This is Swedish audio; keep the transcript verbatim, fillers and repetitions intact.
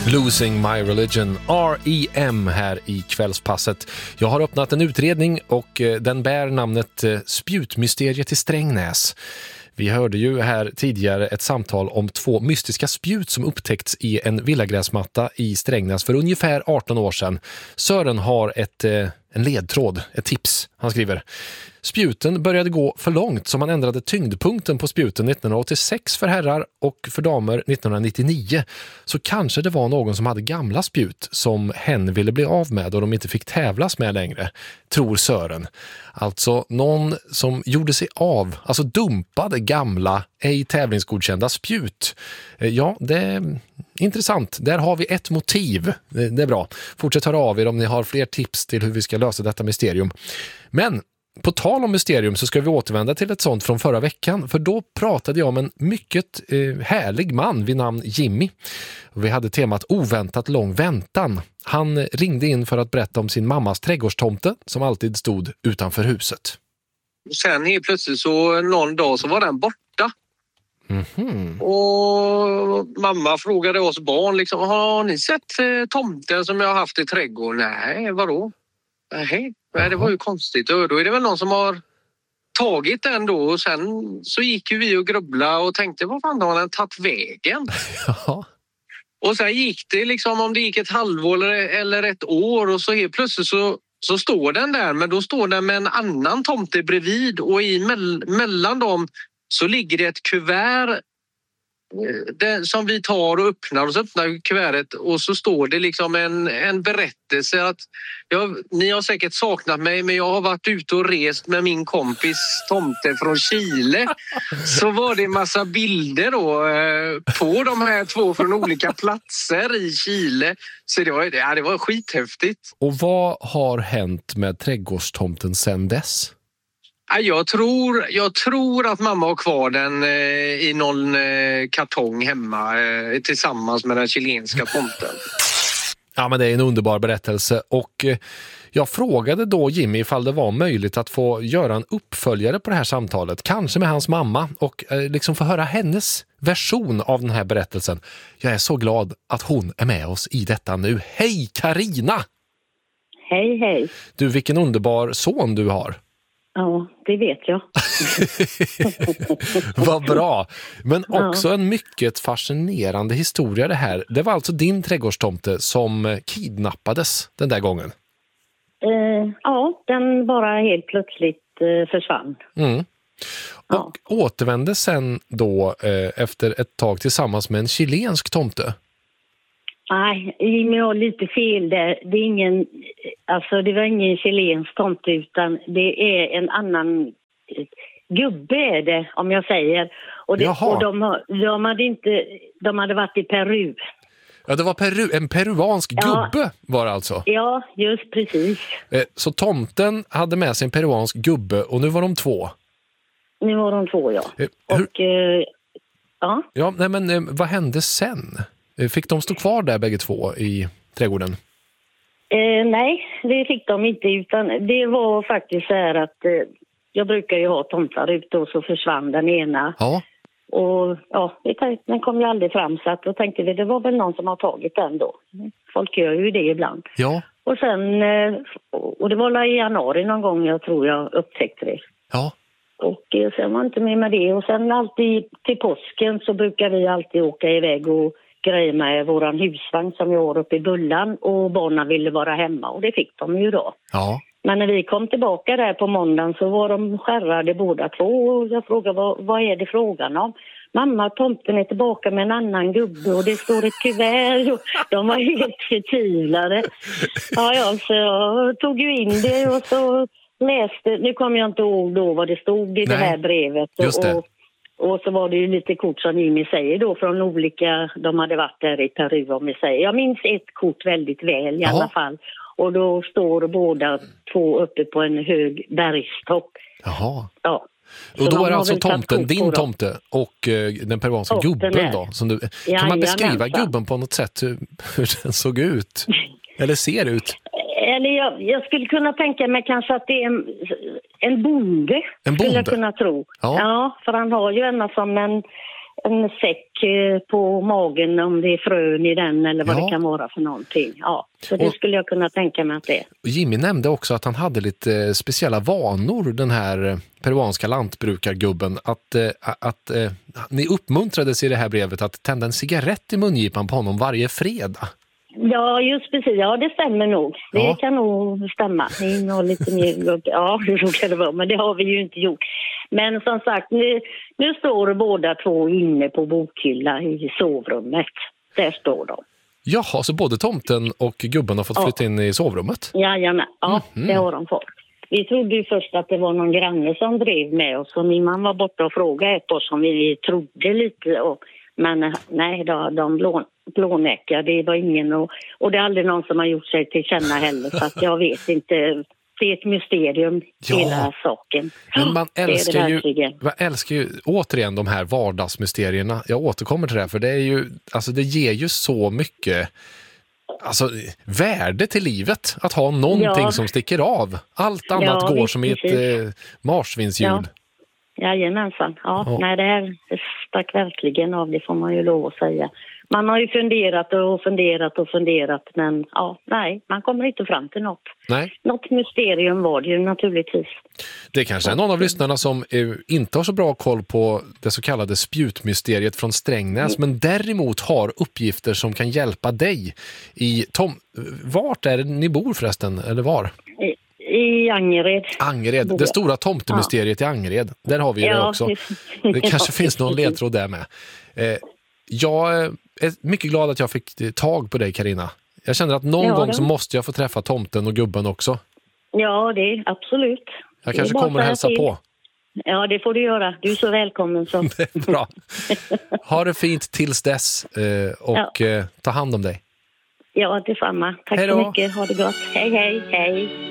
Losing My Religion, R E M här i kvällspasset. Jag har öppnat en utredning och den bär namnet Spjutmysteriet i Strängnäs. Vi hörde ju här tidigare ett samtal om två mystiska spjut som upptäckts i en villagräsmatta i Strängnäs för ungefär arton år sedan. Sören har ett, en ledtråd, ett tips. Han skriver: spjuten började gå för långt så man ändrade tyngdpunkten på spjuten nittonhundraåttiosex för herrar och för damer nittonhundranittionio. Så kanske det var någon som hade gamla spjut som hen ville bli av med och de inte fick tävlas med längre, tror Sören. Alltså någon som gjorde sig av, alltså dumpade gamla, ej tävlingsgodkända spjut. Ja, det är intressant. Där har vi ett motiv. Det är bra. Fortsätt höra av er om ni har fler tips till hur vi ska lösa detta mysterium. Men på tal om mysterium så ska vi återvända till ett sånt från förra veckan, för då pratade jag om en mycket eh, härlig man vid namn Jimmy. Vi hade temat oväntat lång väntan. Han ringde in för att berätta om sin mammas trädgårdstomte som alltid stod utanför huset. Sen helt plötsligt så någon dag så var den borta. Mm-hmm. Och mamma frågade oss barn liksom, har ni sett eh, tomten som jag har haft i trädgården? Nej, vadå? Nej, det var ju konstigt. Och då är det väl någon som har tagit den då. Och sen så gick ju vi och grubblade och tänkte, vad fan har den tagit vägen? Ja. Och sen gick det liksom, om det gick ett halvår eller, eller ett år och så helt plötsligt så, så står den där. Men då står den med en annan tomte bredvid och i mell, mellan dem så ligger det ett kuvert det, som vi tar och öppnar, och så öppnar kuvertet och så står det liksom en, en berättelse att jag, ni har säkert saknat mig, men jag har varit ute och rest med min kompis tomte från Chile. Så var det en massa bilder då eh, på de här två från olika platser i Chile. Så det var, ja, det var skithäftigt. Och vad har hänt med trädgårdstomten sedan dess? Jag tror, jag tror att mamma har kvar den eh, i någon eh, kartong hemma eh, tillsammans med den chilenska tomten. Ja, men det är en underbar berättelse. Och eh, jag frågade då Jimmy ifall det var möjligt att få göra en uppföljare på det här samtalet. Kanske med hans mamma och eh, liksom få höra hennes version av den här berättelsen. Jag är så glad att hon är med oss i detta nu. Hej Karina! Hej, hej. Du, vilken underbar son du har. Ja, det vet jag. Vad bra. Men också ja. En mycket fascinerande historia det här. Det var alltså din trädgårdstomte som kidnappades den där gången. Eh, ja, den bara helt plötsligt eh, försvann. Mm. Och ja. Återvände sen då eh, efter ett tag tillsammans med en chilensk tomte. Nej, jag har lite fel där. Det är ingen, alltså det var ingen chilensk tomte utan det är en annan gubbe är det, om jag säger. Och, det, och de, de hade inte, de hade varit i Peru. Ja, det var Peru, en peruansk ja. gubbe var det alltså. Ja, just precis. Så tomten hade med sig en peruansk gubbe och nu var de två. Nu var de två, ja. Hur? Och eh, ja. Ja, nej men vad hände sen? Fick de stå kvar där bägge två i trädgården? Eh, nej, det fick de inte, utan det var faktiskt så här att eh, jag brukar ju ha tomtar ute och så försvann den ena. Ja. Och ja, den kom ju aldrig fram, så att då tänkte vi det var väl någon som har tagit den då. Folk gör ju det ibland. Ja. Och sen, eh, och det var i januari någon gång jag tror jag upptäckte det. Ja. Och eh, sen var inte med med det. Och sen alltid till påsken så brukar vi alltid åka iväg och grejer med våran husvagn som jag har uppe i Bullan, och barnen ville vara hemma och det fick de ju då. Ja. Men när vi kom tillbaka där på måndagen så var de skärrade båda två och jag frågade vad, vad är det frågan om? Mamma, tomten är tillbaka med en annan gubbe och det står ett kuvert och de var helt förtvivlade. Ja, ja, så jag tog ju in det och så läste, nu kommer jag inte ihåg då vad det stod i Nej. det här brevet. Just det. Och, Och så var det ju lite kort som Jimmy säger då från olika, de hade varit där i Peru om vi säger. Jag minns ett kort väldigt väl i Jaha. alla fall. Och då står båda två uppe på en hög bergstopp. Jaha. Ja. Och då är alltså tomten, din tomte och uh, den peruanska och gubben den då. Som du, kan ja, man beskriva ja, gubben på något sätt hur, hur den såg ut? Eller ser ut? Eller jag, jag skulle kunna tänka mig kanske att det är en, en bonde. En bonde? Skulle jag kunna tro. Ja. ja, för han har ju ena som en, en säck eh, på magen om det är frön i den eller vad Ja. det kan vara för någonting. Ja, så det Och- skulle jag kunna tänka mig att det är. Jimmy nämnde också att han hade lite eh, speciella vanor, den här eh, peruanska lantbrukargubben, att, eh, att eh, ni uppmuntrades i det här brevet att tända en cigarett i mungipan på honom varje fredag. Ja, just precis. Ja, det stämmer nog. Det Ja. kan nog stämma. Det innehåller lite mer. Ja, hur råkar det vara? Men det har vi ju inte gjort. Men som sagt, nu, nu står båda två inne på bokhylla i sovrummet. Där står de. Jaha, så både tomten och gubben har fått Ja. flytta in i sovrummet? Jajamän, ja, Mhm. det har de fått. Vi trodde ju först att det var någon granne som drev med oss. Och min man var borta och frågade ett år som vi trodde lite. Och, men eh, nej, då, de blå, blånäckade. Det var ingen. Och, och det är aldrig någon som har gjort sig till känna heller. Så att jag vet inte. Det är ett mysterium, Ja. hela saken. Men man Det är det älskar, ju, verkligen. man älskar ju återigen de här vardagsmysterierna. Jag återkommer till det här, för det är ju, alltså det ger ju så mycket alltså, värde till livet att ha någonting Ja. som sticker av. Allt annat Ja, går visst, som i ett precis. eh, marsvinshjul. Ja. Jajamensan. Ja, Ja. nej, det här stack verkligen av, det får man ju lov att säga. Man har ju funderat och funderat och funderat, men ja, nej, man kommer inte fram till något. Nej, Något mysterium var det ju naturligtvis. det kanske är någon av lyssnarna som eh, inte har så bra koll på det så kallade spjutmysteriet från Strängnäs, men däremot har uppgifter som kan hjälpa dig i Tom. Vart är det ni bor förresten, eller var? I, i Angered. Angered, det stora tomtemysteriet i Angered. Där har vi det Ja, också. precis. Det kanske Ja, finns någon precis. ledtråd där med. Eh, jag är mycket glad att jag fick tag på dig, Carina. Jag känner att någon Ja, gång då. så måste jag få träffa tomten och gubben också. Ja, det är absolut. Jag Det kanske är bara kommer och att hälsa säga till. på. Ja, det får du göra. Du är så välkommen. Så. Det är bra. Ha det fint tills dess eh, och Ja. eh, ta hand om dig. Ja, detsamma. Tack Hej så då. mycket. Ha det gott. Hej, hej, hej.